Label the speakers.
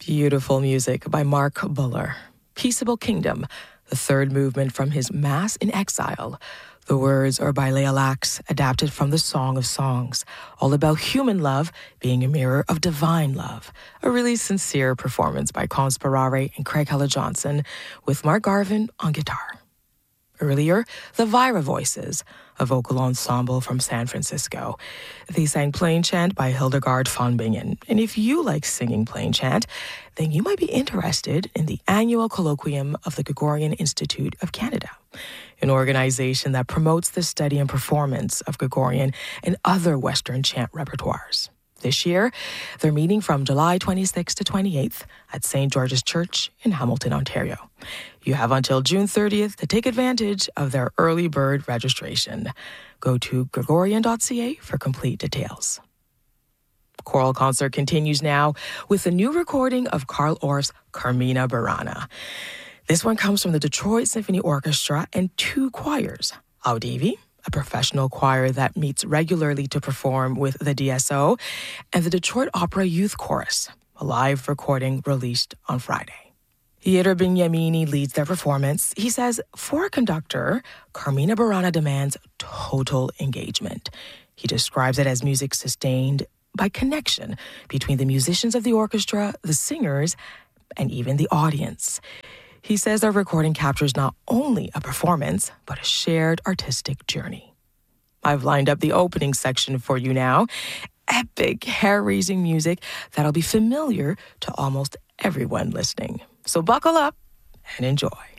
Speaker 1: Beautiful music by Mark Buller. Peaceable Kingdom, the third movement from his Mass in Exile. The words are by Leah Lax, adapted from the Song of Songs, all about human love being a mirror of divine love. A really sincere performance by Conspirare and Craig Hella-Johnson, with Mark Garvin on guitar. Earlier, the Vira Voices, a vocal ensemble from San Francisco. They sang Plain Chant by Hildegard von Bingen. And if you like singing Plain Chant, then you might be interested in the annual colloquium of the Gregorian Institute of Canada, an organization that promotes the study and performance of Gregorian and other Western chant repertoires. This year, they're meeting from July 26th to 28th at St. George's Church in Hamilton, Ontario. You have until June 30th to take advantage of their early bird registration. Go to gregorian.ca for complete details. Choral concert continues now with a new recording of Carl Orff's Carmina Burana. This one comes from the Detroit Symphony Orchestra and two choirs, Audivi, a professional choir that meets regularly to perform with the DSO, and the Detroit Opera Youth Chorus, a live recording released on Friday. Pietro Bignamini leads their performance. He says, for a conductor, Carmina Burana demands total engagement. He describes it as music sustained by connection between the musicians of the orchestra, the singers, and even the audience. He says our recording captures not only a performance, but a shared artistic journey. I've lined up the opening section for you now. Epic, hair-raising music that'll be familiar to almost everyone listening. So buckle up and enjoy.